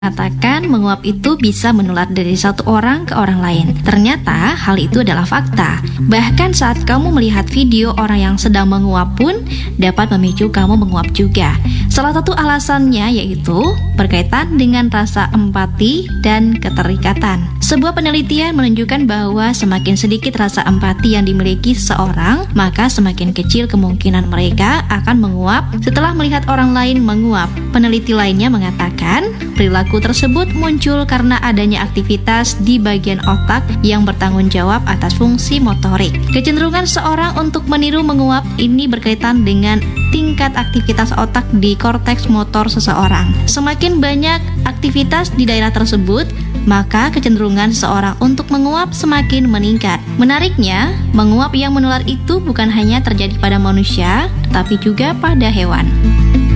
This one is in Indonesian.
mengatakan menguap itu bisa menular dari satu orang ke orang lain. Ternyata hal itu adalah fakta. Bahkan saat kamu melihat video orang yang sedang menguap pun dapat memicu kamu menguap juga. Salah satu alasannya yaitu berkaitan dengan rasa empati dan keterikatan. Sebuah penelitian menunjukkan bahwa semakin sedikit rasa empati yang dimiliki seseorang, maka semakin kecil kemungkinan mereka akan menguap setelah melihat orang lain menguap. Peneliti lainnya mengatakan, perilaku tersebut muncul karena adanya aktivitas di bagian otak yang bertanggung jawab atas fungsi motorik. Kecenderungan seorang untuk meniru menguap ini berkaitan dengan tingkat aktivitas otak di korteks motor seseorang. Semakin banyak aktivitas di daerah tersebut, maka kecenderungan seseorang untuk menguap semakin meningkat. Menariknya, menguap yang menular itu bukan hanya terjadi pada manusia, tetapi juga pada hewan.